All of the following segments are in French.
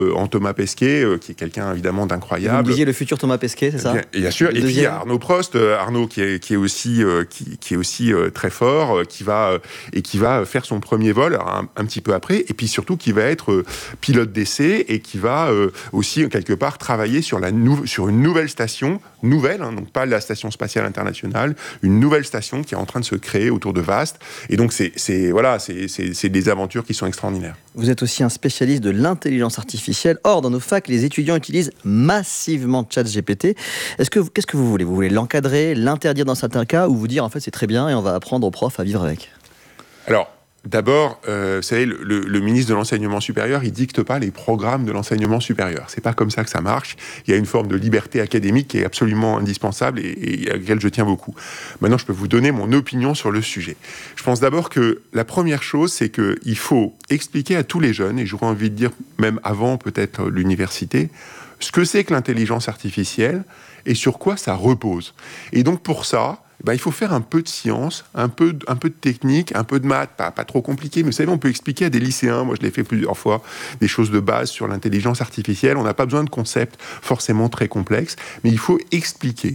en Thomas Pesquet, qui est quelqu'un évidemment d'incroyable. Vous disiez le futur Thomas Pesquet, c'est ça ? Bien sûr. Et puis il y a Arnaud Prost, Arnaud qui est aussi très fort, qui va faire son premier vol un petit peu après, et puis surtout qui va être pilote d'essai et qui va aussi quelque part travailler sur une nouvelle station, donc pas la station spatiale internationale, une nouvelle station qui est en train de se créer autour de VAST. Et donc c'est des aventures qui sont extraordinaires. Vous êtes aussi un spécialiste de l'intelligence artificielle. Or, dans nos facs, les étudiants utilisent massivement ChatGPT. Qu'est-ce que vous voulez ? Vous voulez l'encadrer, l'interdire dans certains cas, ou vous dire en fait c'est très bien et on va apprendre aux profs à vivre avec ? Alors, d'abord, vous savez, le ministre de l'Enseignement supérieur, il dicte pas les programmes de l'enseignement supérieur. C'est pas comme ça que ça marche. Il y a une forme de liberté académique qui est absolument indispensable et à laquelle je tiens beaucoup. Maintenant, je peux vous donner mon opinion sur le sujet. Je pense d'abord que la première chose, c'est qu'il faut expliquer à tous les jeunes, et j'aurais envie de dire même avant peut-être l'université, ce que c'est que l'intelligence artificielle et sur quoi ça repose. Et donc pour ça, il faut faire un peu de science, un peu de technique, un peu de maths, pas trop compliqué, mais vous savez, on peut expliquer à des lycéens, moi je l'ai fait plusieurs fois, des choses de base sur l'intelligence artificielle. On n'a pas besoin de concepts forcément très complexes, mais il faut expliquer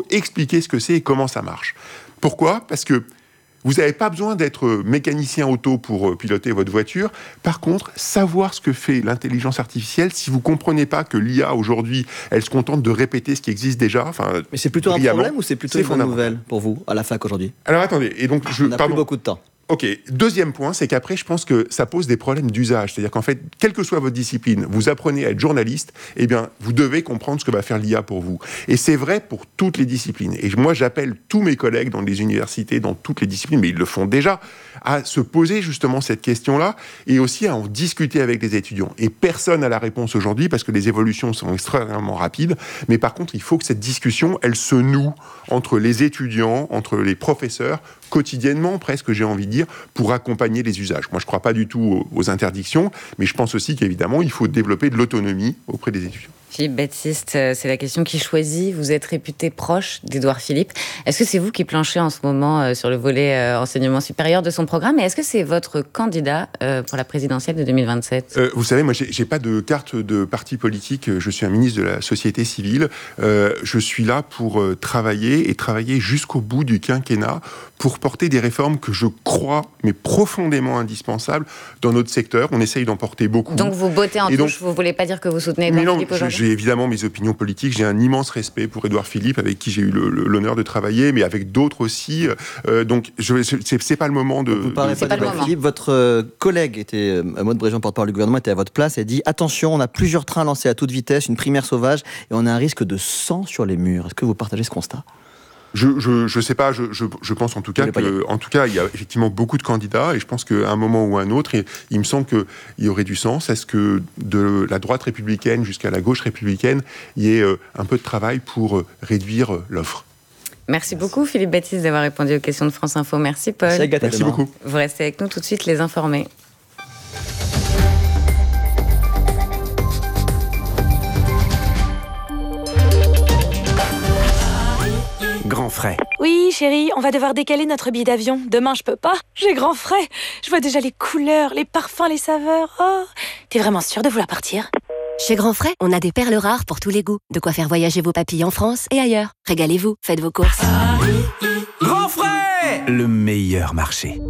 ce que c'est et comment ça marche. Pourquoi ? Parce que vous n'avez pas besoin d'être mécanicien auto pour piloter votre voiture. Par contre, savoir ce que fait l'intelligence artificielle, si vous ne comprenez pas que l'IA, aujourd'hui, elle se contente de répéter ce qui existe déjà... Mais c'est plutôt un problème ou c'est plutôt une bonne nouvelle pour vous, à la fac aujourd'hui ? Alors attendez, et donc on n'a plus beaucoup de temps. Ok, deuxième point, c'est qu'après, je pense que ça pose des problèmes d'usage. C'est-à-dire qu'en fait, quelle que soit votre discipline, vous apprenez à être journaliste, eh bien, vous devez comprendre ce que va faire l'IA pour vous. Et c'est vrai pour toutes les disciplines. Et moi, j'appelle tous mes collègues dans les universités, dans toutes les disciplines, mais ils le font déjà, à se poser justement cette question-là et aussi à en discuter avec les étudiants. Et personne n'a la réponse aujourd'hui parce que les évolutions sont extrêmement rapides. Mais par contre, il faut que cette discussion, elle se noue entre les étudiants, entre les professeurs, quotidiennement presque, j'ai envie de dire, pour accompagner les usages. Moi, je ne crois pas du tout aux interdictions, mais je pense aussi qu'évidemment, il faut développer de l'autonomie auprès des étudiants. Philippe Baptiste, c'est la question qui choisit. Vous êtes réputé proche d'Édouard Philippe. Est-ce que c'est vous qui planchez en ce moment sur le volet enseignement supérieur de son programme ? Et est-ce que c'est votre candidat pour la présidentielle de 2027 ? Vous savez, moi, j'ai pas de carte de parti politique. Je suis un ministre de la société civile. Je suis là pour travailler jusqu'au bout du quinquennat pour porter des réformes que je crois, mais profondément indispensables dans notre secteur. On essaye d'en porter beaucoup. Donc vous bottez en touche, vous ne voulez pas dire que vous soutenez Édouard Philippe aujourd'hui ? J'ai évidemment mes opinions politiques. J'ai un immense respect pour Édouard Philippe, avec qui j'ai eu l'honneur de travailler, mais avec d'autres aussi. Donc, c'est pas le moment de... Vous parlez pas d'Édouard Philippe. Votre collègue Maud Bréjean, porte-parole du gouvernement, était à votre place et dit « Attention, on a plusieurs trains lancés à toute vitesse, une primaire sauvage, et on a un risque de sang sur les murs. » Est-ce que vous partagez ce constat ? Je sais pas, je pense en tout cas il y a effectivement beaucoup de candidats et je pense qu'à un moment ou à un autre, il me semble qu'il y aurait du sens à ce que de la droite républicaine jusqu'à la gauche républicaine, il y ait un peu de travail pour réduire l'offre. Merci beaucoup Philippe Baptiste d'avoir répondu aux questions de France Info. Merci Paul. Merci beaucoup. Vous restez avec nous tout de suite, les informés. Grand frais. Oui, chérie, on va devoir décaler notre billet d'avion. Demain, je peux pas. J'ai grand frais. Je vois déjà les couleurs, les parfums, les saveurs. Oh, t'es vraiment sûre de vouloir partir ? Chez Grand Frais, on a des perles rares pour tous les goûts. De quoi faire voyager vos papilles en France et ailleurs. Régalez-vous, faites vos courses. Grand frais, le meilleur marché.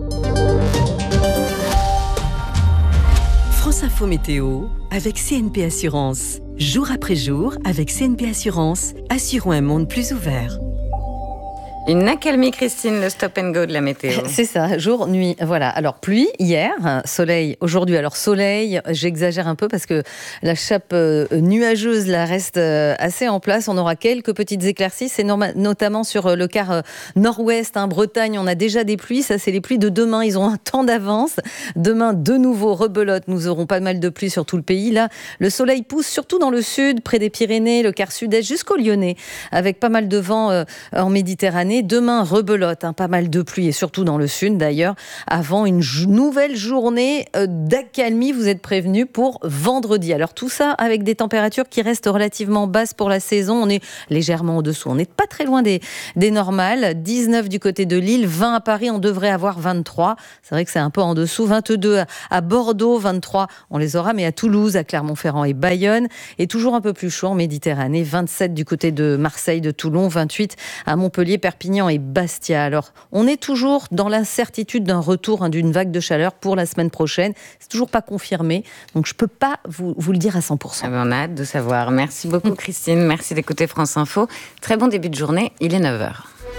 France Info Météo avec CNP Assurance. Jour après jour, avec CNP Assurance, assurons un monde plus ouvert. Une accalmie, Christine, le stop and go de la météo. C'est ça, jour, nuit. Voilà. Alors, pluie hier, soleil aujourd'hui. Alors, soleil, j'exagère un peu parce que la chape nuageuse là reste assez en place. On aura quelques petites éclaircies. C'est notamment sur le quart nord-ouest, Bretagne. On a déjà des pluies. Ça, c'est les pluies de demain. Ils ont un temps d'avance. Demain, de nouveau, rebelote. Nous aurons pas mal de pluie sur tout le pays. Là, le soleil pousse surtout dans le sud, près des Pyrénées, le quart sud-est, jusqu'au Lyonnais, avec pas mal de vent en Méditerranée. Méditerranée. Demain, rebelote, pas mal de pluie et surtout dans le sud d'ailleurs, avant une nouvelle journée d'accalmie. Vous êtes prévenus pour vendredi. Alors tout ça avec des températures qui restent relativement basses pour la saison. On est légèrement en dessous. On n'est pas très loin des normales. 19 du côté de Lille, 20 à Paris. On devrait avoir 23. C'est vrai que c'est un peu en dessous. 22 à Bordeaux, 23. On les aura, mais à Toulouse, à Clermont-Ferrand et Bayonne. Et toujours un peu plus chaud en Méditerranée. 27 du côté de Marseille, de Toulon. 28 à Montpellier, Perpignan et Bastia. Alors, on est toujours dans l'incertitude d'un retour d'une vague de chaleur pour la semaine prochaine. C'est toujours pas confirmé. Donc, je peux pas vous le dire à 100%. On a hâte de savoir. Merci beaucoup, Christine. Merci d'écouter France Info. Très bon début de journée. Il est 9h.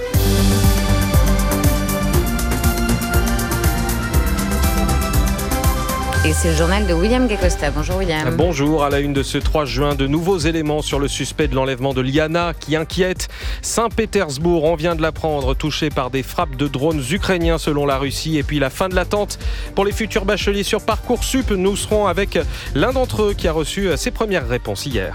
Et c'est le journal de William Guécosta. Bonjour William. Bonjour, à la une de ce 3 juin, de nouveaux éléments sur le suspect de l'enlèvement de Liana qui inquiète. Saint-Pétersbourg, on vient de l'apprendre, touché par des frappes de drones ukrainiens selon la Russie. Et puis la fin de l'attente pour les futurs bacheliers sur Parcoursup. Nous serons avec l'un d'entre eux qui a reçu ses premières réponses hier.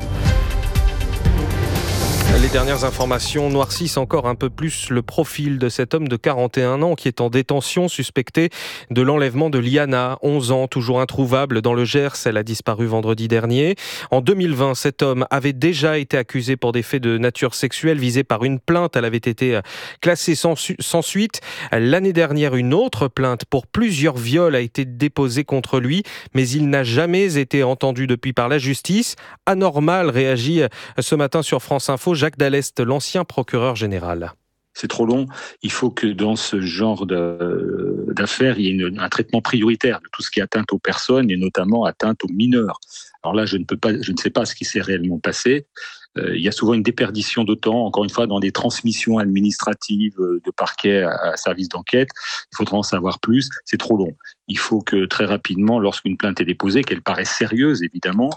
Les dernières informations noircissent encore un peu plus le profil de cet homme de 41 ans qui est en détention, suspecté de l'enlèvement de Liana, 11 ans, toujours introuvable dans le Gers. Elle a disparu vendredi dernier. En 2020, cet homme avait déjà été accusé pour des faits de nature sexuelle visés par une plainte. Elle avait été classée sans suite. L'année dernière, une autre plainte pour plusieurs viols a été déposée contre lui, mais il n'a jamais été entendu depuis par la justice. Anormal, réagit ce matin sur France Info Jacques Dallest, l'ancien procureur général. C'est trop long. Il faut que dans ce genre d'affaires, il y ait un traitement prioritaire de tout ce qui est atteinte aux personnes et notamment atteinte aux mineurs. Alors là, je ne sais pas ce qui s'est réellement passé. Il y a souvent une déperdition de temps, encore une fois, dans des transmissions administratives de parquet à service d'enquête. Il faudra en savoir plus. C'est trop long. Il faut que très rapidement, lorsqu'une plainte est déposée, qu'elle paraisse sérieuse, évidemment,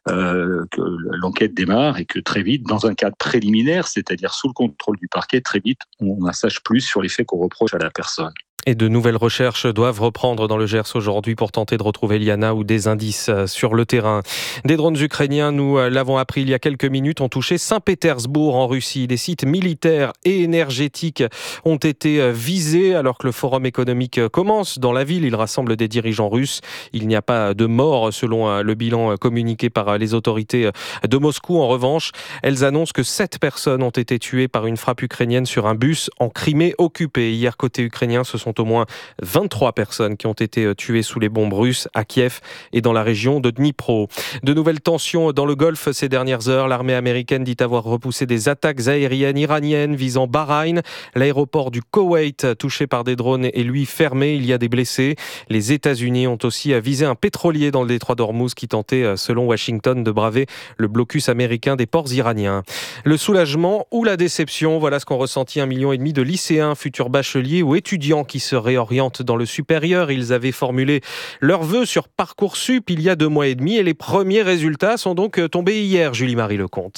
que l'enquête démarre et que très vite, dans un cadre préliminaire, c'est-à-dire sous le contrôle du parquet, très vite, on en sache plus sur les faits qu'on reproche à la personne. Et de nouvelles recherches doivent reprendre dans le Gers aujourd'hui pour tenter de retrouver Liana ou des indices sur le terrain. Des drones ukrainiens, nous l'avons appris il y a quelques minutes, ont touché Saint-Pétersbourg en Russie. Des sites militaires et énergétiques ont été visés alors que le forum économique commence dans la ville. Il rassemble des dirigeants russes. Il n'y a pas de mort selon le bilan communiqué par les autorités de Moscou. En revanche, elles annoncent que 7 personnes ont été tuées par une frappe ukrainienne sur un bus en Crimée occupée. Hier, côté ukrainien, ce sont au moins 23 personnes qui ont été tuées sous les bombes russes à Kiev et dans la région de Dnipro. De nouvelles tensions dans le Golfe ces dernières heures. L'armée américaine dit avoir repoussé des attaques aériennes iraniennes visant Bahreïn. L'aéroport du Koweït, touché par des drones, est lui fermé. Il y a des blessés. Les États-Unis ont aussi visé un pétrolier dans le détroit d'Ormuz qui tentait, selon Washington, de braver le blocus américain des ports iraniens. Le soulagement ou la déception, voilà ce qu'ont ressenti 1,5 million de lycéens, futurs bacheliers ou étudiants qui se réorientent dans le supérieur. Ils avaient formulé leurs vœux sur Parcoursup il y a 2 mois et demi et les premiers résultats sont donc tombés hier, Julie-Marie Lecomte.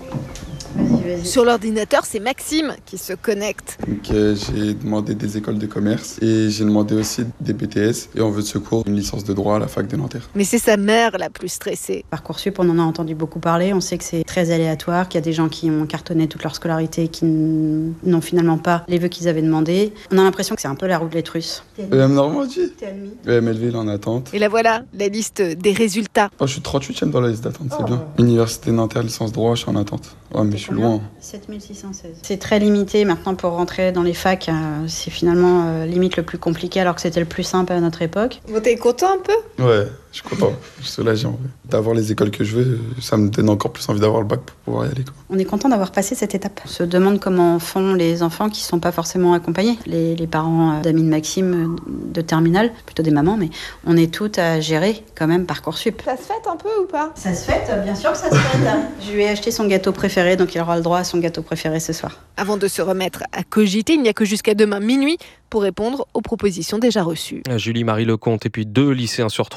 Sur l'ordinateur, c'est Maxime qui se connecte. Donc, j'ai demandé des écoles de commerce et j'ai demandé aussi des BTS et en vœu de secours une licence de droit à la fac de Nanterre. Mais c'est sa mère la plus stressée. Parcoursup, on en a entendu beaucoup parler. On sait que c'est très aléatoire, qu'il y a des gens qui ont cartonné toute leur scolarité et qui n'ont finalement pas les vœux qu'ils avaient demandés. On a l'impression que c'est un peu la roue de l'Étrus. EM Normandie. Melville en attente. Et là voilà, la liste des résultats. Oh, je suis 38e dans la liste d'attente, c'est bien. Université Nanterre, licence droit, je suis en attente. Ouais, mais je suis loin. 7616. C'est très limité maintenant pour rentrer dans les facs. C'est finalement limite le plus compliqué alors que c'était le plus simple à notre époque. Bon, t'es content un peu ? Ouais, je suis content. Je suis soulagé en vrai. D'avoir les écoles que je veux, ça me donne encore plus envie d'avoir le bac pour pouvoir y aller, quoi. On est content d'avoir passé cette étape. On se demande comment font les enfants qui ne sont pas forcément accompagnés. Les parents d'amis de Maxime de terminale, plutôt des mamans, mais on est toutes à gérer quand même Parcoursup. Ça se fête un peu ou pas ? Ça se fête, bien sûr que ça se fête. Je lui ai acheté son gâteau préféré, donc il aura le droit à son gâteau préféré ce soir. Avant de se remettre à cogiter, il n'y a que jusqu'à demain minuit pour répondre aux propositions déjà reçues. Julie-Marie Lecomte et puis 2 lycéens sur 3 ont déjà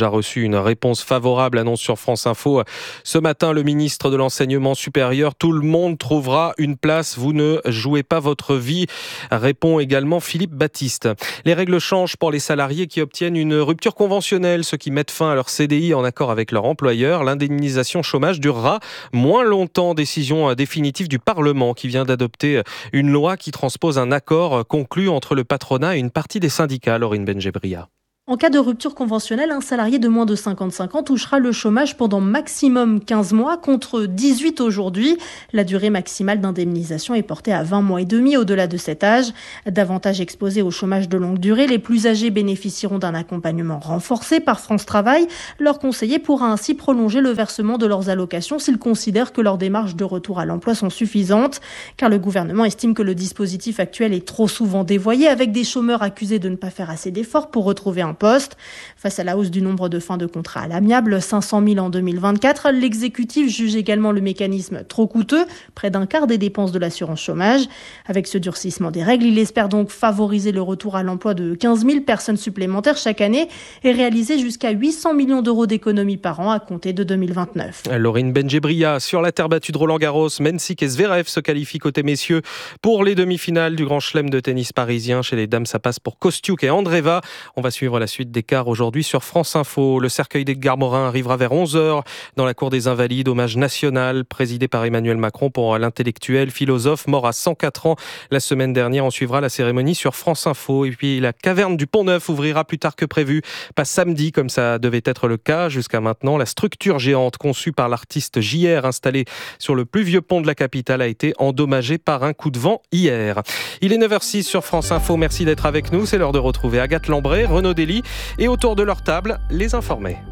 déjà reçu une réponse favorable, annonce sur France Info. Ce matin, le ministre de l'Enseignement supérieur, tout le monde trouvera une place, vous ne jouez pas votre vie, répond également Philippe Baptiste. Les règles changent pour les salariés qui obtiennent une rupture conventionnelle, ceux qui mettent fin à leur CDI en accord avec leur employeur. L'indemnisation chômage durera moins longtemps. Décision définitive du Parlement qui vient d'adopter une loi qui transpose un accord conclu entre le patronat et une partie des syndicats. Laurine Benjebria. En cas de rupture conventionnelle, un salarié de moins de 55 ans touchera le chômage pendant maximum 15 mois contre 18 aujourd'hui. La durée maximale d'indemnisation est portée à 20 mois et demi au-delà de cet âge. Davantage exposés au chômage de longue durée, les plus âgés bénéficieront d'un accompagnement renforcé par France Travail. Leur conseiller pourra ainsi prolonger le versement de leurs allocations s'ils considèrent que leurs démarches de retour à l'emploi sont suffisantes. Car le gouvernement estime que le dispositif actuel est trop souvent dévoyé, avec des chômeurs accusés de ne pas faire assez d'efforts pour retrouver un poste. Face à la hausse du nombre de fins de contrat à l'amiable, 500 000 en 2024, l'exécutif juge également le mécanisme trop coûteux, près d'un quart des dépenses de l'assurance chômage. Avec ce durcissement des règles, il espère donc favoriser le retour à l'emploi de 15 000 personnes supplémentaires chaque année et réaliser jusqu'à 800 millions d'euros d'économies par an à compter de 2029. Laurine Benjebria, sur la terre battue de Roland-Garros, Mensik et Zverev se qualifient côté messieurs pour les demi-finales du Grand Chelem de tennis parisien. Chez les dames, ça passe pour Kostiuk et Andreeva. On va suivre la suite des quarts aujourd'hui sur France Info. Le cercueil d'Edgar Morin arrivera vers 11h dans la cour des Invalides, hommage national présidé par Emmanuel Macron pour l'intellectuel philosophe mort à 104 ans la semaine dernière. On suivra la cérémonie sur France Info. Et puis la caverne du Pont-Neuf ouvrira plus tard que prévu, pas samedi comme ça devait être le cas jusqu'à maintenant. La structure géante conçue par l'artiste JR installée sur le plus vieux pont de la capitale a été endommagée par un coup de vent hier. Il est 9h06 sur France Info. Merci d'être avec nous. C'est l'heure de retrouver Agathe Lambray, Renaud Dely et autour de leur table, les informés.